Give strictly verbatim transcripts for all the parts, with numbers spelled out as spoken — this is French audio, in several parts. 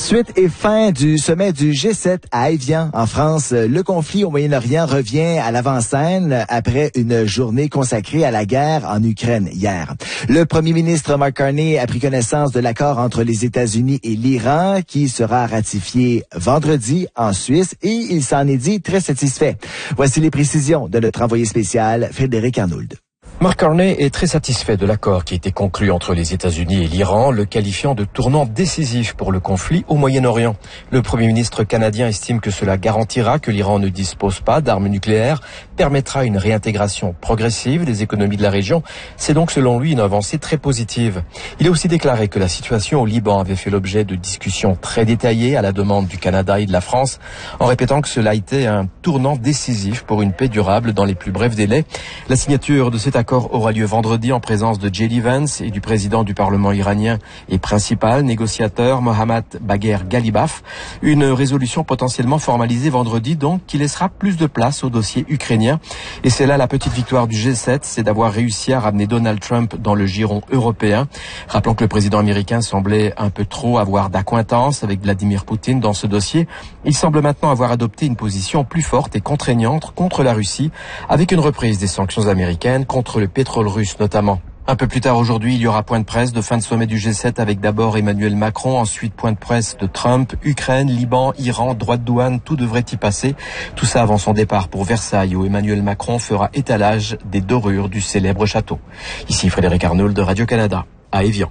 Suite et fin du sommet du G sept à Évian, en France. Le conflit au Moyen-Orient revient à l'avant-scène après une journée consacrée à la guerre en Ukraine hier. Le premier ministre Mark Carney a pris connaissance de l'accord entre les États-Unis et l'Iran qui sera ratifié vendredi en Suisse et il s'en est dit très satisfait. Voici les précisions de notre envoyé spécial Frédéric Arnould. Mark Carney est très satisfait de l'accord qui a été conclu entre les États-Unis et l'Iran, le qualifiant de tournant décisif pour le conflit au Moyen-Orient. Le Premier ministre canadien estime que cela garantira que l'Iran ne dispose pas d'armes nucléaires, permettra une réintégration progressive des économies de la région. C'est donc selon lui une avancée très positive. Il a aussi déclaré que la situation au Liban avait fait l'objet de discussions très détaillées à la demande du Canada et de la France, en répétant que cela était un tournant décisif pour une paix durable dans les plus brefs délais. La signature de cet accord aura lieu vendredi en présence de J D Vance et du président du Parlement iranien et principal négociateur Mohammad Bagher Ghalibaf. Une résolution potentiellement formalisée vendredi donc qui laissera plus de place au dossier ukrainien. Et c'est là la petite victoire du G sept, c'est d'avoir réussi à ramener Donald Trump dans le giron européen. Rappelons que le président américain semblait un peu trop avoir d'acquaintance avec Vladimir Poutine dans ce dossier. Il semble maintenant avoir adopté une position plus forte et contraignante contre la Russie avec une reprise des sanctions américaines contre le pétrole russe notamment. Un peu plus tard aujourd'hui, il y aura point de presse de fin de sommet du G sept avec d'abord Emmanuel Macron, ensuite point de presse de Trump, Ukraine, Liban, Iran, droits de douane, tout devrait y passer. Tout ça avant son départ pour Versailles où Emmanuel Macron fera étalage des dorures du célèbre château. Ici Frédéric Arnould de Radio-Canada, à Évian.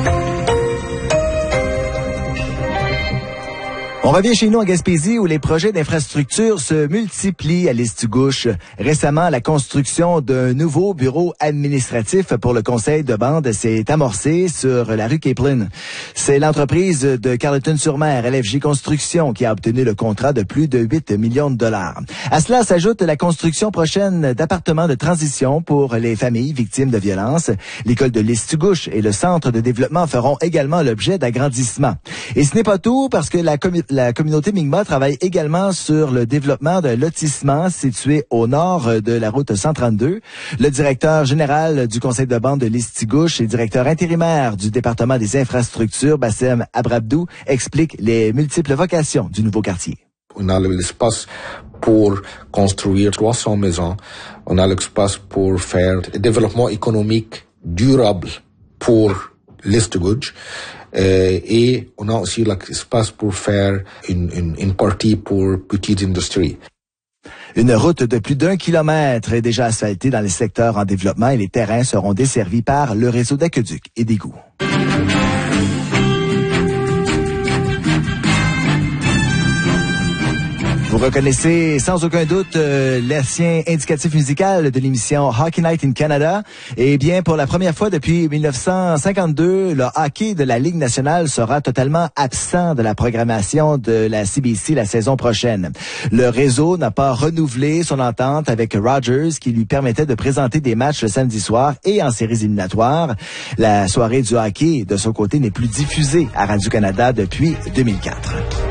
On revient chez nous en Gaspésie où les projets d'infrastructure se multiplient à l'Est-Gouche. Récemment, la construction d'un nouveau bureau administratif pour le conseil de bande s'est amorcée sur la rue Capeland. C'est l'entreprise de Carleton-sur-Mer, L F G Construction, qui a obtenu le contrat de plus de huit millions de dollars. À cela s'ajoute la construction prochaine d'appartements de transition pour les familles victimes de violences. L'école de l'Est-Gouche et le centre de développement feront également l'objet d'agrandissements. Et ce n'est pas tout parce que la communauté La communauté Mi'kmaq travaille également sur le développement d'un lotissement situé au nord de la route cent trente-deux. Le directeur général du conseil de bande de l'Est-Gouche et directeur intérimaire du département des infrastructures, Bassem Abrabdou, explique les multiples vocations du nouveau quartier. On a l'espace pour construire trois cents maisons. On a l'espace pour faire un développement économique durable pour l'Est-Gouche. Euh, et on a aussi l'espace pour faire une, une, une partie pour petite industrie. Une route de plus d'un kilomètre est déjà asphaltée dans les secteurs en développement et les terrains seront desservis par le réseau d'aqueducs et d'égouts. Vous reconnaissez sans aucun doute euh, l'ancien indicatif musical de l'émission Hockey Night in Canada. Eh bien, pour la première fois depuis mille neuf cent cinquante-deux, le hockey de la Ligue nationale sera totalement absent de la programmation de la C B C la saison prochaine. Le réseau n'a pas renouvelé son entente avec Rogers qui lui permettait de présenter des matchs le samedi soir et en séries éliminatoires. La soirée du hockey, de son côté, n'est plus diffusée à Radio-Canada depuis deux mille quatre.